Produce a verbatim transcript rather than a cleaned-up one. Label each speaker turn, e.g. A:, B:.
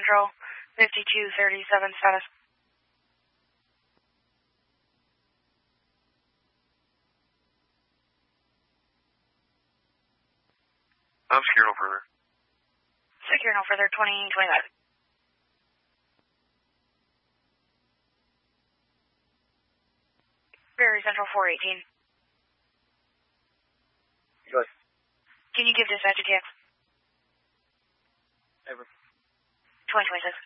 A: Central, fifty-two thirty-seven status.
B: I'm secure no further.
A: Secure no further, twenty twenty-five. Prairie Central four eighteen.
B: Good.
A: Can you give dispatch a T X?
B: Over.
A: twenty twenty-six.